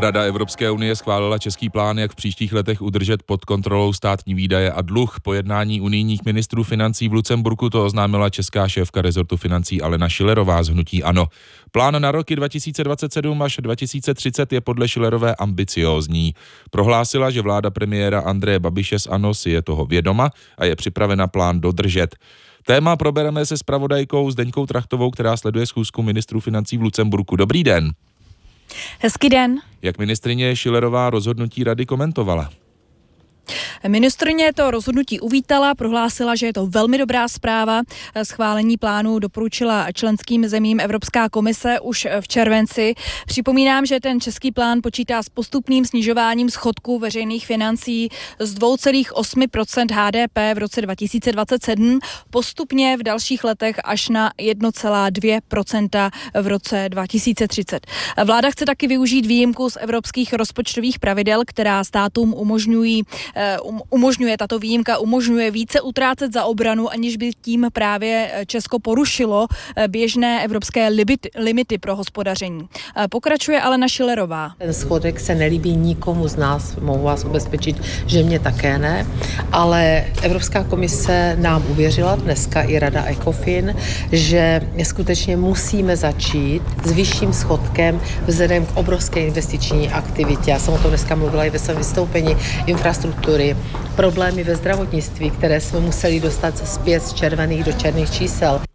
Rada Evropské unie schválila český plán, jak v příštích letech udržet pod kontrolou státní výdaje a dluh. Po jednání unijních ministrů financí v Lucemburku to oznámila česká šéfka rezortu financí Alena Schillerová z hnutí ANO. Plán na roky 2027 až 2030 je podle Schillerové ambiciózní. Prohlásila, že vláda premiéra Andreje Babiše z ANO si je toho vědoma a je připravena plán dodržet. Téma probereme se zpravodajkou Zdeňkou Trachtovou, která sleduje schůzku ministrů financí v Lucemburku. Dobrý den. Hezký den. Jak ministryně Schillerová rozhodnutí rady komentovala? Ministryně to rozhodnutí uvítala, prohlásila, že je to velmi dobrá zpráva. Schválení plánu doporučila členským zemím Evropská komise už v červenci. Připomínám, že ten český plán počítá s postupným snižováním schodku veřejných financí z 2,8% HDP v roce 2027 postupně v dalších letech až na 1,2% v roce 2030. Vláda chce taky využít výjimku z evropských rozpočtových pravidel, která státům umožňuje tato výjimka, umožňuje více utrácet za obranu, aniž by tím právě Česko porušilo běžné evropské limity pro hospodaření. Pokračuje Alena Schillerová. Ten schodek se nelíbí nikomu z nás, mohu vás ubezpečit, že mě také ne, ale Evropská komise nám uvěřila, dneska i Rada ECOFIN, že skutečně musíme začít s vyšším schodkem vzhledem k obrovské investiční aktivitě. Já jsem o tom dneska mluvila i ve svém vystoupení, infrastruktury, problémy ve zdravotnictví, které jsme museli dostat zpět z červených do černých čísel.